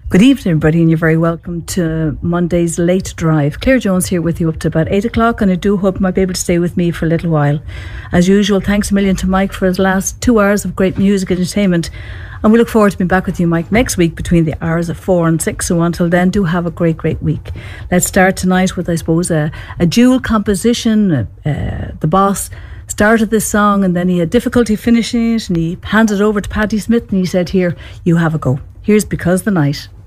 Good evening, everybody, and you're very welcome to Monday's Late Drive. Claire Jones here with you up to about 8 o'clock, and I do hope you might be able to stay with me for a little while. As usual, thanks a million to Mike for his last 2 hours of great music and entertainment, and we look forward to being back with you, Mike, next week between the hours of 4 and 6. So until then, do have a great week. Let's start tonight with, I suppose, a dual composition. The boss started this song and then he had difficulty finishing it, and he handed it over to Patti Smith and he said, "Here, you have a go. Here's Because the Night."